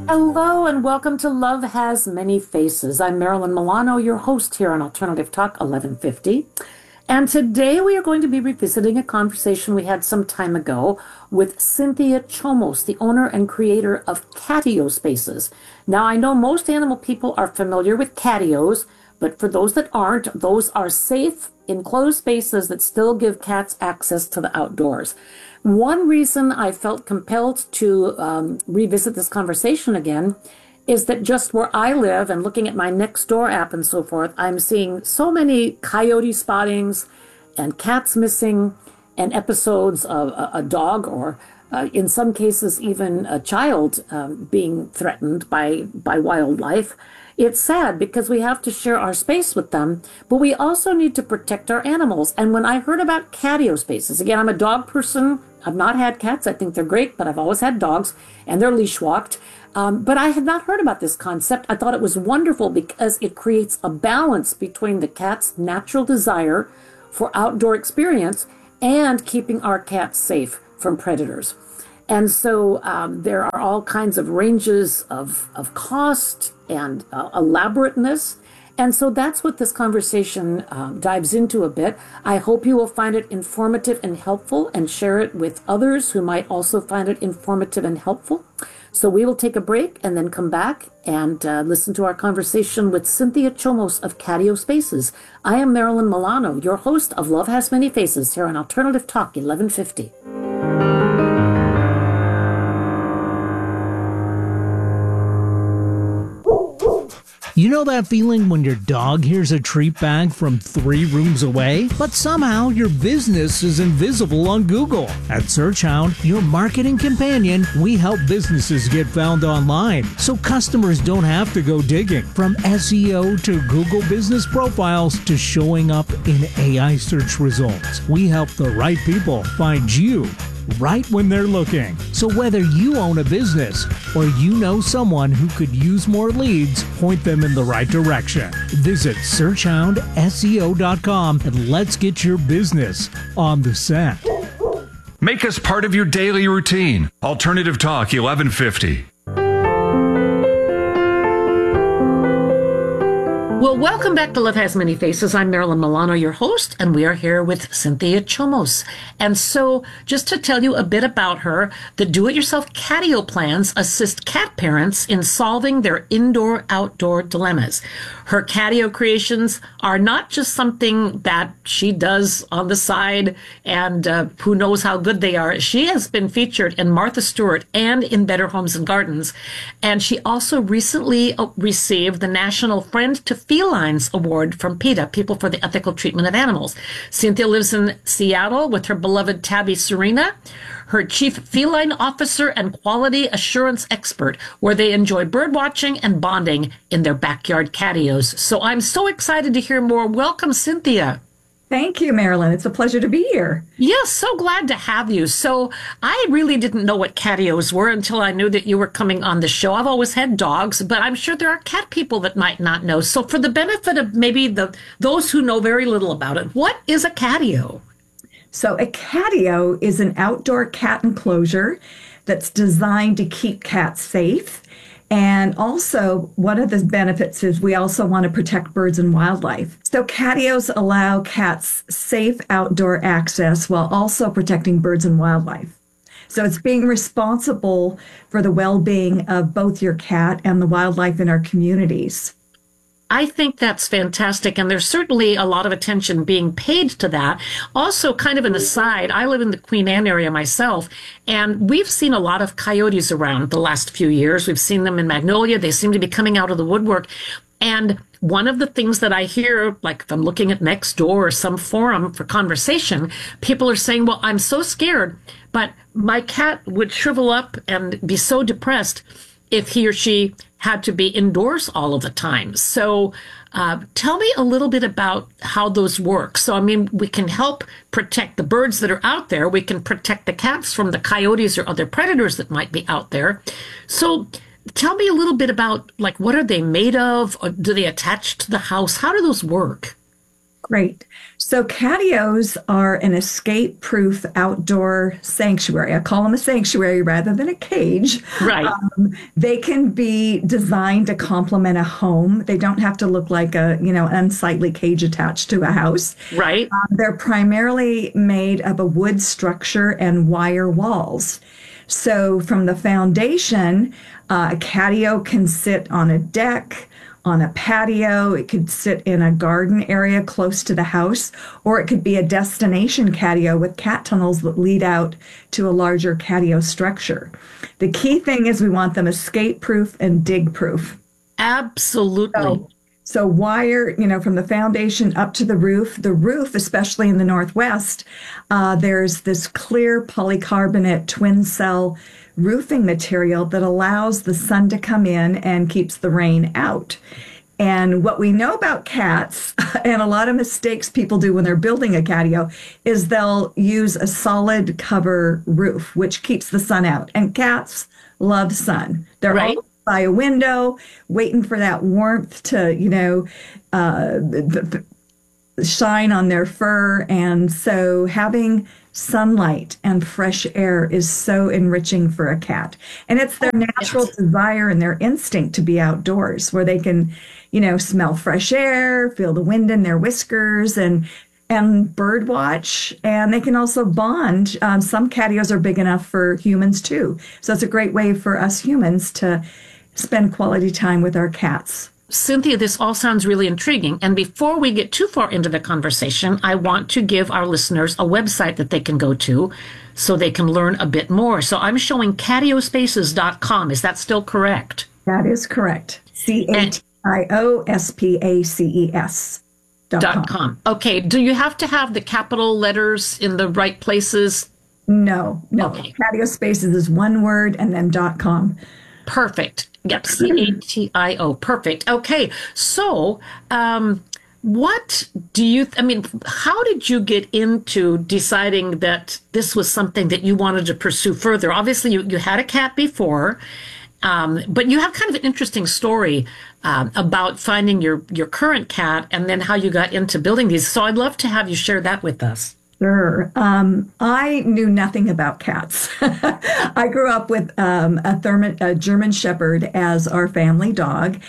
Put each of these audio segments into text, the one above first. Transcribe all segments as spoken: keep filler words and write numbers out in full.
Hello and welcome to Love Has Many Faces. I'm Marilyn Milano, your host here on Alternative Talk eleven fifty. And today we are going to be revisiting a conversation we had some time ago with Cynthia Chomos, the owner and creator of Catio Spaces. Now, I know most animal people are familiar with catios, but for those that aren't, those are safe, enclosed spaces that still give cats access to the outdoors. One reason I felt compelled to um, revisit this conversation again is that just where I live and looking at my Nextdoor app and so forth, I'm seeing so many coyote spottings and cats missing and episodes of a, a dog or uh, in some cases even a child um, being threatened by, by wildlife. It's sad because we have to share our space with them, but we also need to protect our animals. And when I heard about Catio Spaces, again, I'm a dog person. I've not had cats. I think they're great, but I've always had dogs, and they're leash walked. Um, but I had not heard about this concept. I thought it was wonderful because it creates a balance between the cat's natural desire for outdoor experience and keeping our cats safe from predators. And so um, there are all kinds of ranges of, of cost and uh, elaborateness. And so that's what this conversation uh, dives into a bit. I hope you will find it informative and helpful and share it with others who might also find it informative and helpful. So we will take a break and then come back and uh, listen to our conversation with Cynthia Chomos of Catio Spaces. I am Marilyn Milano, your host of Love Has Many Faces here on Alternative Talk eleven fifty. You know that feeling when your dog hears a treat bag from three rooms away, but somehow your business is invisible on Google? At SearchHound, your marketing companion, we help businesses get found online so customers don't have to go digging. From S E O to Google business profiles to showing up in A I search results, we help the right people find you right when they're looking. So whether you own a business or you know someone who could use more leads, point them in the right direction. Visit search hound S E O dot com and let's get your business on the set. Make us part of your daily routine. Alternative Talk eleven fifty. Well, welcome back to Love Has Many Faces. I'm Marilyn Milano, your host, and we are here with Cynthia Chomos. And so, just to tell you a bit about her, the do-it-yourself Catio plans assist cat parents in solving their indoor-outdoor dilemmas. Her Catio creations are not just something that she does on the side and uh, who knows how good they are. She has been featured in Martha Stewart and in Better Homes and Gardens. And she also recently received the National Friend to Felines Award from PETA, People for the Ethical Treatment of Animals. Cynthia lives in Seattle with her beloved tabby Serena, her chief feline officer and quality assurance expert, where they enjoy bird watching and bonding in their backyard catios. So I'm so excited to hear more. Welcome, Cynthia. Thank you, Marilyn. It's a pleasure to be here. Yes, so glad to have you. So I really didn't know what catios were until I knew that you were coming on the show. I've always had dogs, but I'm sure there are cat people that might not know. So for the benefit of maybe the those who know very little about it, what is a catio? So a catio is an outdoor cat enclosure that's designed to keep cats safe. And also, one of the benefits is we also want to protect birds and wildlife. So catios allow cats safe outdoor access while also protecting birds and wildlife. So it's being responsible for the well-being of both your cat and the wildlife in our communities. I think that's fantastic. And there's certainly a lot of attention being paid to that. Also, kind of an aside, I live in the Queen Anne area myself, and we've seen a lot of coyotes around the last few years. We've seen them in Magnolia. They seem to be coming out of the woodwork. And one of the things that I hear, like if I'm looking at Nextdoor or some forum for conversation, people are saying, well, I'm so scared, but my cat would shrivel up and be so depressed if he or she had to be indoors all of the time. So uh, tell me a little bit about how those work. So, I mean, we can help protect the birds that are out there. We can protect the cats from the coyotes or other predators that might be out there. So tell me a little bit about, like, what are they made of? Or do they attach to the house? How do those work? Great. So catios are an escape-proof outdoor sanctuary. I call them a sanctuary rather than a cage. Right. Um, they can be designed to complement a home. They don't have to look like a, you know, unsightly cage attached to a house. Right. Um, they're primarily made of a wood structure and wire walls. So from the foundation, uh, a catio can sit on a deck, on a patio. It could sit in a garden area close to the house, or it could be a destination catio with cat tunnels that lead out to a larger catio structure. The key thing is we want them escape proof and dig proof. Absolutely. So, so wire, you know, from the foundation up to the roof. The roof, especially in the Northwest, uh, there's this clear polycarbonate twin cell roofing material that allows the sun to come in and keeps the rain out. And what we know about cats, and a lot of mistakes people do when they're building a catio, is they'll use a solid cover roof, which keeps the sun out. And cats love sun. They're right. all by a window, waiting for that warmth to, you know, uh, the, the shine on their fur. And so having sunlight and fresh air is so enriching for a cat. And it's their natural yes. desire and their instinct to be outdoors, where they can, you know, smell fresh air, feel the wind in their whiskers, and and bird watch. And they can also bond. Um, some catios are big enough for humans too. So it's a great way for us humans to spend quality time with our cats. Cynthia, this all sounds really intriguing. And before we get too far into the conversation, I want to give our listeners a website that they can go to so they can learn a bit more. So I'm showing catio spaces dot com. Is that still correct? That is correct. C A T I O S P A C E S dot com. Okay. Do you have to have the capital letters in the right places? No, no. Okay. Catio Spaces is one word and then .com. Perfect. Yep, C A T I O. Perfect. Okay, so um, what do you, th- I mean, how did you get into deciding that this was something that you wanted to pursue further? Obviously, you, you had a cat before, um, but you have kind of an interesting story um, about finding your, your current cat and then how you got into building these. So I'd love to have you share that with us. Sure. Um, I knew nothing about cats. I grew up with um, a, Therm- a German Shepherd as our family dog.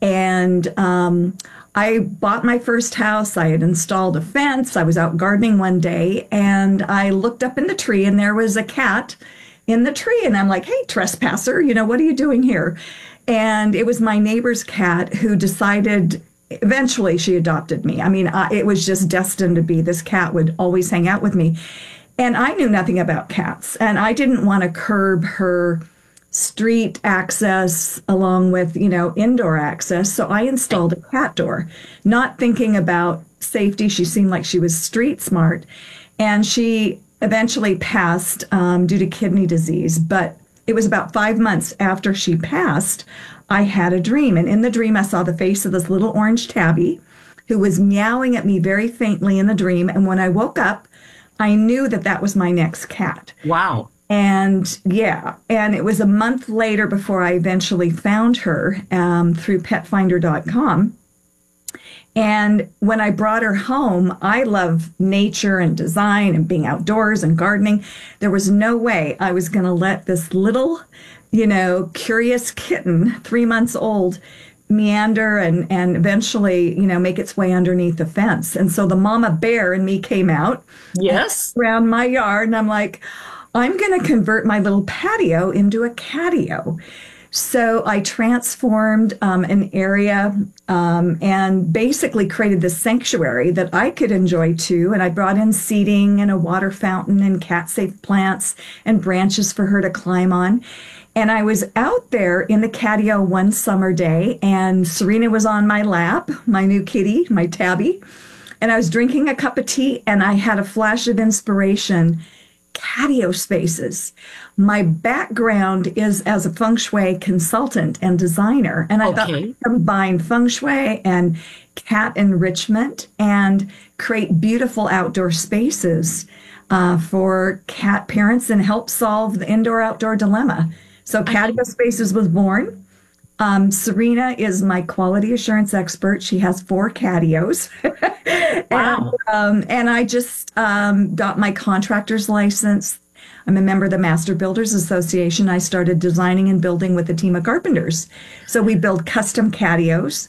And um, I bought my first house. I had installed a fence. I was out gardening one day and I looked up in the tree and there was a cat in the tree. And I'm like, hey, trespasser, you know, what are you doing here? And it was my neighbor's cat who decided. Eventually, she adopted me. I mean, I, it was just destined to be. This cat would always hang out with me. And I knew nothing about cats. And I didn't want to curb her street access along with, you know, indoor access. So I installed a cat door, not thinking about safety. She seemed like she was street smart. And she eventually passed um, due to kidney disease. But it was about five months after she passed, I had a dream. And in the dream, I saw the face of this little orange tabby who was meowing at me very faintly in the dream. And when I woke up, I knew that that was my next cat. Wow. And yeah, and it was a month later before I eventually found her um, through pet finder dot com. And when I brought her home, I love nature and design and being outdoors and gardening. There was no way I was going to let this little, you know, curious kitten, three months old, meander and, and eventually, you know, make its way underneath the fence. And so the mama bear and me came out. Yes. Around my yard. And I'm like, I'm going to convert my little patio into a catio. So I transformed um, an area um, and basically created this sanctuary that I could enjoy too. And I brought in seating and a water fountain and cat-safe plants and branches for her to climb on. And I was out there in the catio one summer day, and Serena was on my lap, my new kitty, my tabby. And I was drinking a cup of tea, and I had a flash of inspiration. Catio spaces. My background is as a feng shui consultant and designer. And I okay. thought I'd combine feng shui and cat enrichment and create beautiful outdoor spaces uh, for cat parents and help solve the indoor-outdoor dilemma. So Catio Spaces was born. Um, Serena is my quality assurance expert. She has four catios. Wow. and, um, and I just um, got my contractor's license. I'm a member of the Master Builders Association. I started designing and building with a team of carpenters. So we build custom catios.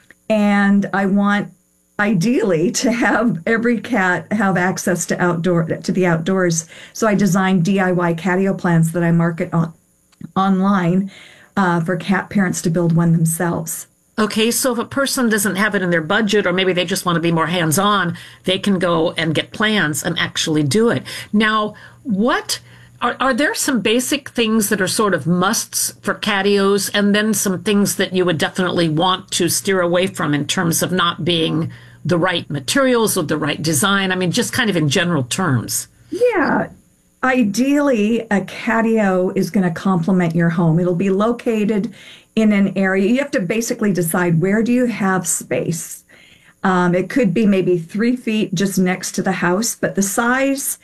And I want ideally to have every cat have access to outdoor to the outdoors. So I designed D I Y catio plans that I market on, online uh, for cat parents to build one themselves. Okay, so if a person doesn't have it in their budget, or maybe they just want to be more hands-on, they can go and get plans and actually do it. Now, what are, are there some basic things that are sort of musts for catios, and then some things that you would definitely want to steer away from in terms of not being the right materials or the right design? I mean, just kind of in general terms. Yeah. Ideally, a catio is going to complement your home. It'll be located in an area. You have to basically decide, where do you have space? Um, it could be maybe three feet just next to the house, but the size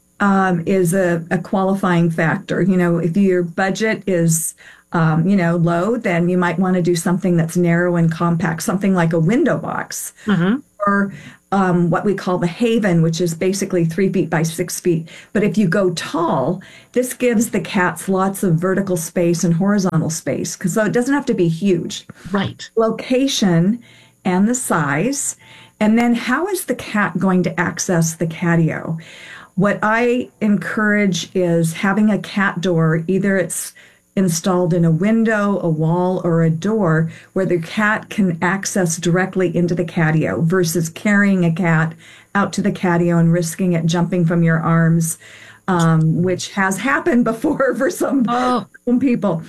um, is a, a qualifying factor. You know, if your budget is, um, you know, low, then you might want to do something that's narrow and compact, something like a window box. Mm-hmm. Or um, what we call the Haven, which is basically three feet by six feet. But if you go tall, this gives the cats lots of vertical space and horizontal space, because so it doesn't have to be huge. Right. Location and the size. And then how is the cat going to access the catio? What I encourage is having a cat door. Either it's installed in a window, a wall, or a door where the cat can access directly into the catio versus carrying a cat out to the catio and risking it jumping from your arms, um, which has happened before for some, Oh. some people.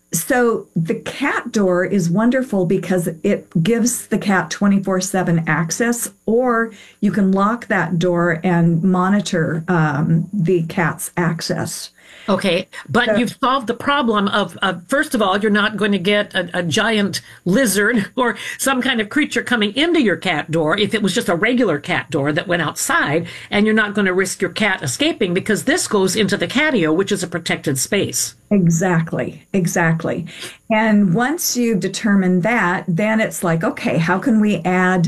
So the cat door is wonderful because it gives the cat twenty-four seven access, or you can lock that door and monitor um, the cat's access. Okay, but So- you've solved the problem of, uh, first of all, you're not going to get a, a giant lizard or some kind of creature coming into your cat door if it was just a regular cat door that went outside, and you're not going to risk your cat escaping because this goes into the catio, which is a protected space. Exactly, exactly. And once you've determined that, then it's like, okay, how can we add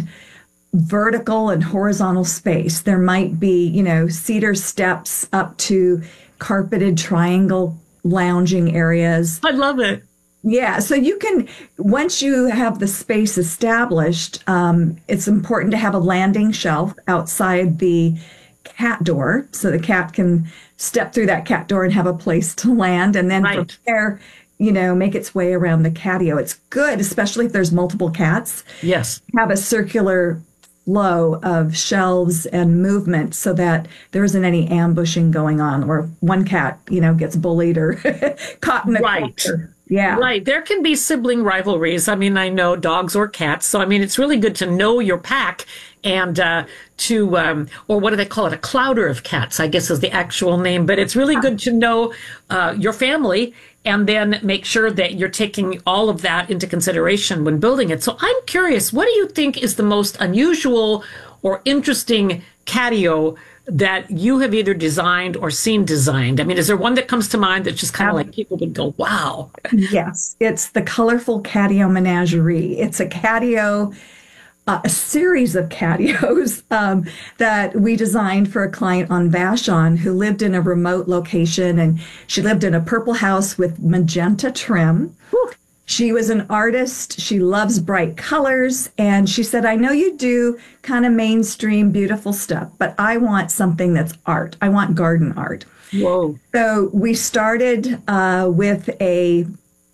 vertical and horizontal space? There might be, you know, cedar steps up to carpeted triangle lounging areas. I love it. Yeah, so you can, once you have the space established, um, it's important to have a landing shelf outside the cat door so the cat can step through that cat door and have a place to land. And then Right. from there, you know, make its way around the catio. It's good, especially if there's multiple cats, Yes. have a circular flow of shelves and movement so that there isn't any ambushing going on, or one cat, you know, gets bullied or caught in a Right. corner. Yeah. Right. There can be sibling rivalries. I mean, I know dogs or cats. So, I mean, it's really good to know your pack and uh, to, um, or what do they call it? A clouder of cats, I guess is the actual name. But it's really good to know uh, your family and then make sure that you're taking all of that into consideration when building it. So I'm curious, what do you think is the most unusual or interesting catio that you have either designed or seen designed? I mean, is there one that comes to mind that's just kind of like people would go, wow? Yes, it's the colorful catio menagerie. It's a catio, uh, a series of catios um, that we designed for a client on Vashon who lived in a remote location, and she lived in a purple house with magenta trim. Whew. She was an artist. She loves bright colors. And she said, I know you do kind of mainstream, beautiful stuff, but I want something that's art. I want garden art. Whoa. So we started uh, with a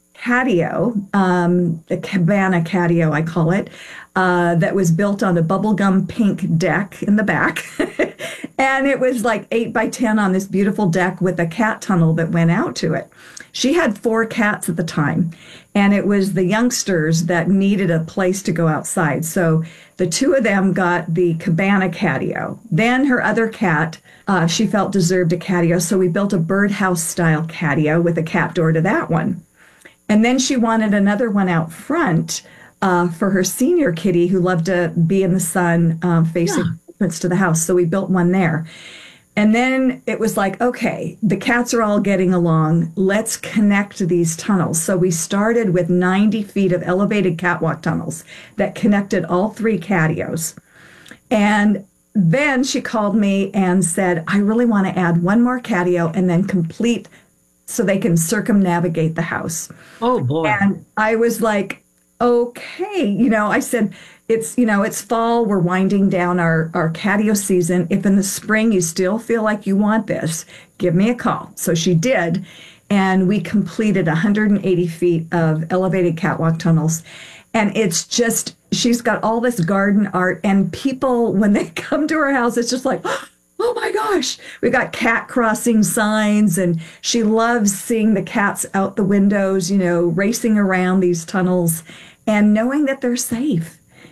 catio, um, a cabana catio, I call it, uh, that was built on a bubblegum pink deck in the back. And it was like eight by ten on this beautiful deck with a cat tunnel that went out to it. She had four cats at the time, and it was the youngsters that needed a place to go outside. So the two of them got the cabana catio. Then her other cat, uh, she felt deserved a catio. So we built a birdhouse style catio with a cat door to that one. And then she wanted another one out front uh, for her senior kitty who loved to be in the sun uh, facing Yeah. entrance to the house. So we built one there. And then it was like, okay, the cats are all getting along. Let's connect these tunnels. So we started with ninety feet of elevated catwalk tunnels that connected all three catios. And then she called me and said, I really want to add one more catio and then complete so they can circumnavigate the house. Oh, boy. And I was like, okay, you know, I said, it's, you know, it's fall. We're winding down our, our catio season. If in the spring you still feel like you want this, give me a call. So she did. And we completed one hundred eighty feet of elevated catwalk tunnels. And it's just, she's got all this garden art. And people, when they come to her house, it's just like, oh my gosh, we got cat crossing signs. And she loves seeing the cats out the windows, you know, racing around these tunnels and knowing that they're safe.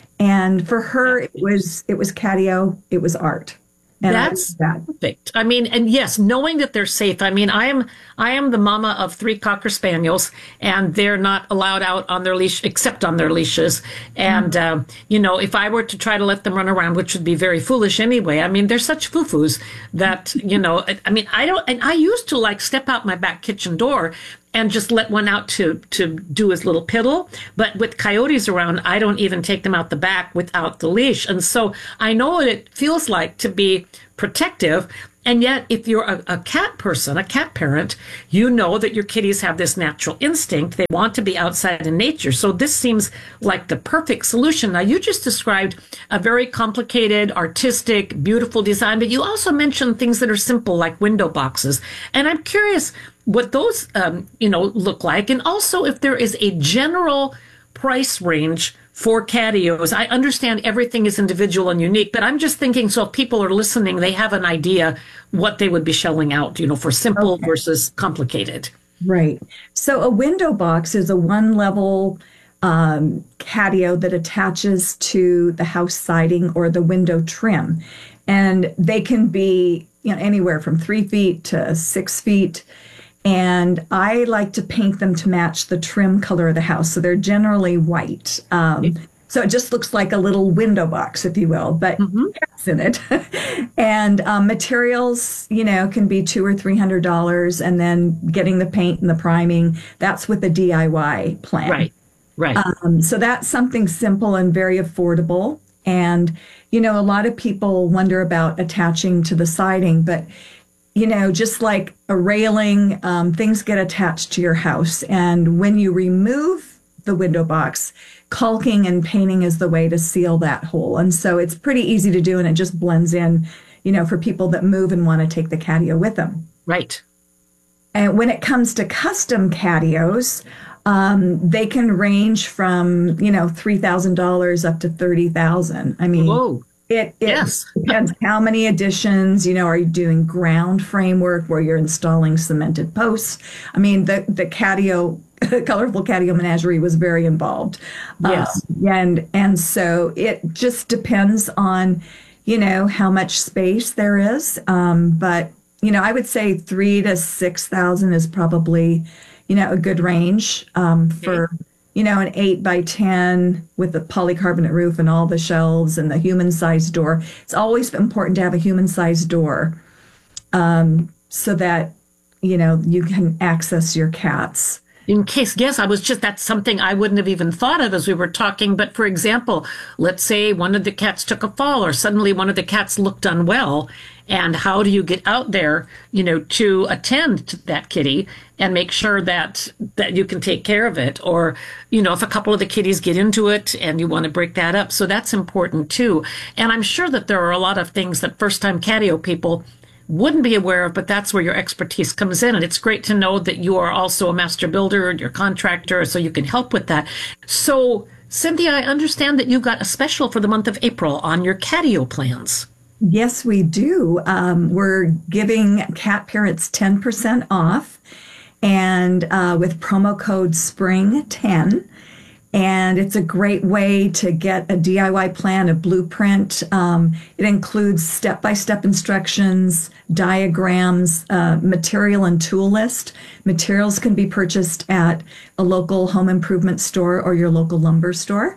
And for her, it was it was catio, it was art. And That's that. perfect. I mean, and yes, knowing that they're safe. I mean, I am I am the mama of three Cocker Spaniels, and they're not allowed out on their leash except on their leashes. And mm-hmm. uh, you know, if I were to try to let them run around, which would be very foolish anyway. I mean, they're such foo-foos that you know. I, I mean, I don't. And I used to like step out my back kitchen door and just let one out to to do his little piddle. But with coyotes around, I don't even take them out the back without the leash. And so I know what it feels like to be protective. And yet, if you're a, a cat person, a cat parent, you know that your kitties have this natural instinct. They want to be outside in nature. So this seems like the perfect solution. Now, you just described a very complicated, artistic, beautiful design, but you also mentioned things that are simple, like window boxes. And I'm curious what those, um, you know, look like. And also if there is a general price range for catios. I understand everything is individual and unique, but I'm just thinking, so if people are listening, they have an idea what they would be shelling out, you know, for simple okay. versus complicated. Right. So a window box is a one level um, catio that attaches to the house siding or the window trim. And they can be, you know, anywhere from three feet to six feet. And I like to paint them to match the trim color of the house. So they're generally white. Um, so it just looks like a little window box, if you will, but mm-hmm. cats in it. And um, materials, you know, can be two or three hundred dollars. And then getting the paint and the priming, that's with the D I Y plan. Right, right. Um, so that's something simple and very affordable. And, you know, a lot of people wonder about attaching to the siding, but you know, just like a railing, um, things get attached to your house. And when you remove the window box, caulking and painting is the way to seal that hole. And so it's pretty easy to do, and it just blends in, you know, for people that move and want to take the catio with them. Right. And when it comes to custom catios, um, they can range from, you know, three thousand dollars up to thirty thousand dollars. I mean, whoa. It, it yes. depends how many additions, you know, are you doing ground framework where you're installing cemented posts? I mean, the, the catio, colorful catio menagerie was very involved. Yes. Uh, and, and so it just depends on, you know, how much space there is. Um, but, you know, I would say three to six thousand is probably, you know, a good range um, for, okay. you know, an eight by ten with the polycarbonate roof and all the shelves and the human-sized door. It's always important to have a human-sized door um, so that, you know, you can access your cats. In case, yes, I was just, that's something I wouldn't have even thought of as we were talking. But for example, let's say one of the cats took a fall or suddenly one of the cats looked unwell. And how do you get out there, you know, to attend to that kitty and make sure that that you can take care of it? Or, you know, if a couple of the kitties get into it and you want to break that up. So that's important, too. And I'm sure that there are a lot of things that first-time catio people wouldn't be aware of, but that's where your expertise comes in. And it's great to know that you are also a master builder, your contractor, so you can help with that. So, Cynthia, I understand that you got a special for the month of April on your catio plans. Yes, we do. Um, we're giving cat parents ten percent off and uh, with promo code spring ten. And it's a great way to get a D I Y plan, a blueprint. Um, it includes step-by-step instructions, diagrams, uh, material and tool list. Materials can be purchased at a local home improvement store or your local lumber store.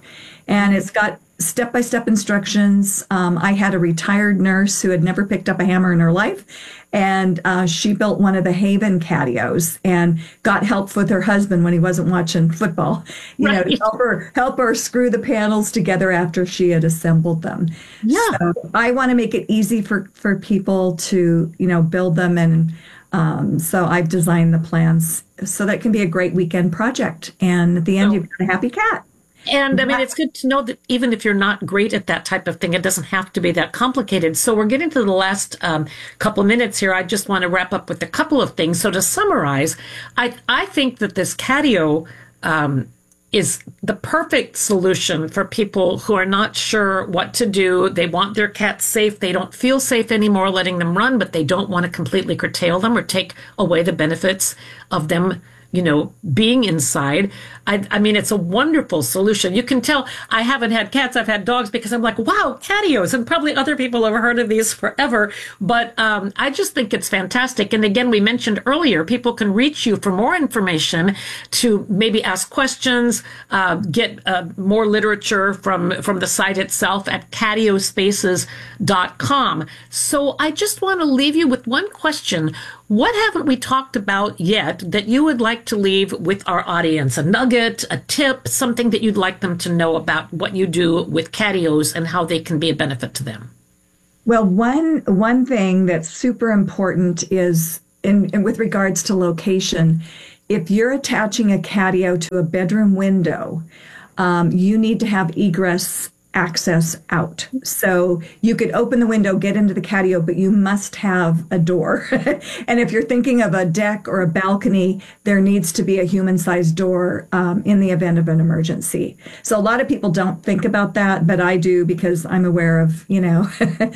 And it's got step-by-step instructions. Um, I had a retired nurse who had never picked up a hammer in her life, and uh, she built one of the Haven catios and got help with her husband when he wasn't watching football, you right. know, to help her help her screw the panels together after she had assembled them. Yeah, so I want to make it easy for for people to, you know, build them, and um, so I've designed the plans so that it can be a great weekend project, and at the end, oh. you've got a happy cat. And I mean, it's good to know that even if you're not great at that type of thing, it doesn't have to be that complicated. So we're getting to the last um, couple of minutes here. I just want to wrap up with a couple of things. So to summarize, I, I think that this catio um, is the perfect solution for people who are not sure what to do. They want their cats safe. They don't feel safe anymore letting them run, but they don't want to completely curtail them or take away the benefits of them, you know, being inside. I, I mean, it's a wonderful solution. You can tell I haven't had cats, I've had dogs, because I'm like, wow, catios. And probably other people have heard of these forever. But um, I just think it's fantastic. And again, we mentioned earlier, people can reach you for more information, to maybe ask questions, uh, get uh, more literature from, from the site itself at catio spaces dot com. So I just want to leave you with one question. What haven't we talked about yet that you would like to leave with our audience? A nugget, a tip, something that you'd like them to know about what you do with catios and how they can be a benefit to them? Well, one one thing that's super important is, in, in with regards to location, if you're attaching a catio to a bedroom window, um, you need to have egress access out. So you could open the window, get into the catio, but you must have a door. And if you're thinking of a deck or a balcony, there needs to be a human-sized door um, in the event of an emergency. So a lot of people don't think about that, but I do, because I'm aware of, you know,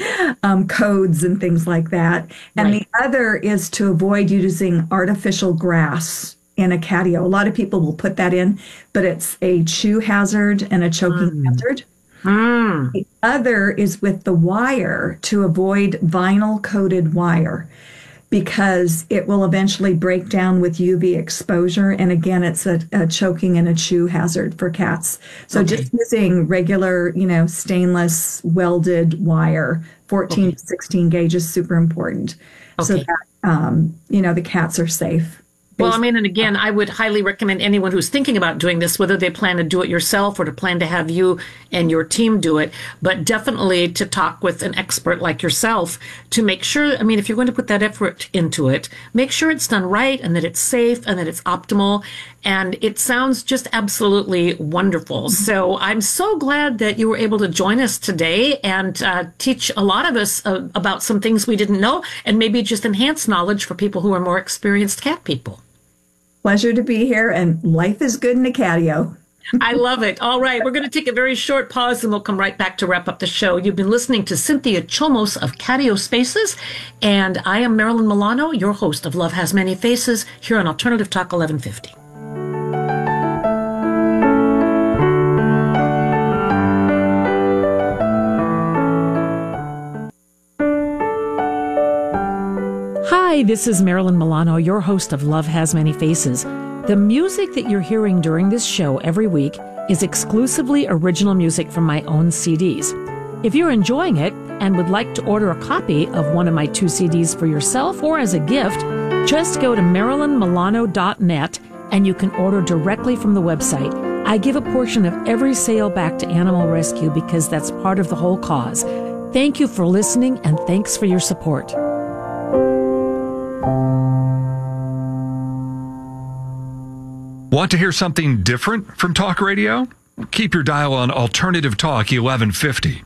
um, codes and things like that. And right. the other is to avoid using artificial grass in a catio. A lot of people will put that in, but it's a chew hazard and a choking mm. hazard. Mm. The other is with the wire, to avoid vinyl coated wire, because it will eventually break down with U V exposure. And again, it's a, a choking and a chew hazard for cats. So okay. just using regular, you know, stainless welded wire, fourteen okay. to sixteen gauge, is super important. Okay. So that, um, you know, the cats are safe. Well, I mean, and again, I would highly recommend anyone who's thinking about doing this, whether they plan to do it yourself or to plan to have you and your team do it, but definitely to talk with an expert like yourself to make sure, I mean, if you're going to put that effort into it, make sure it's done right and that it's safe and that it's optimal. And it sounds just absolutely wonderful. Mm-hmm. So I'm so glad that you were able to join us today and uh, teach a lot of us uh, about some things we didn't know, and maybe just enhance knowledge for people who are more experienced cat people. Pleasure to be here, and life is good in a catio. I love it. All right, we're going to take a very short pause, and we'll come right back to wrap up the show. You've been listening to Cynthia Chomos of Catio Spaces, and I am Marilyn Milano, your host of Love Has Many Faces, here on Alternative Talk eleven fifty. Hi, this is Marilyn Milano, your host of Love Has Many Faces. The music that you're hearing during this show every week is exclusively original music from my own C Ds. If you're enjoying it and would like to order a copy of one of my two C Ds for yourself or as a gift, just go to marilyn milano dot net and you can order directly from the website. I give a portion of every sale back to Animal Rescue because that's part of the whole cause. Thank you for listening, and thanks for your support. Want to hear something different from talk radio? Keep your dial on Alternative Talk eleven fifty.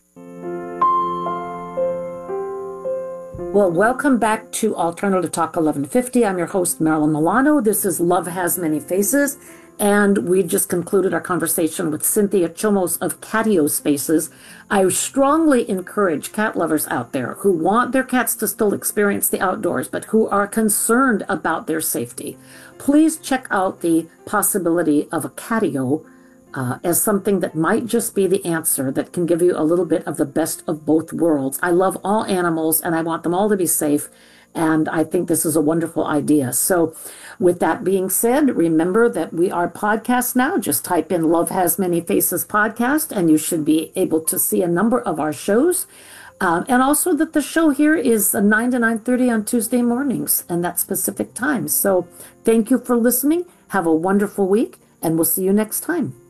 Well, welcome back to Alternative Talk eleven fifty. I'm your host, Marilyn Milano. This is Love Has Many Faces, and we just concluded our conversation with Cynthia Chomos of Catio Spaces. I strongly encourage cat lovers out there who want their cats to still experience the outdoors, but who are concerned about their safety. Please check out the possibility of a catio uh, as something that might just be the answer that can give you a little bit of the best of both worlds. I love all animals, and I want them all to be safe. And I think this is a wonderful idea. So with that being said, remember that we are podcasts now. Just type in Love Has Many Faces podcast, and you should be able to see a number of our shows. Um, and also that the show here is nine to nine thirty on Tuesday mornings, and that's Pacific time. So thank you for listening. Have a wonderful week, and we'll see you next time.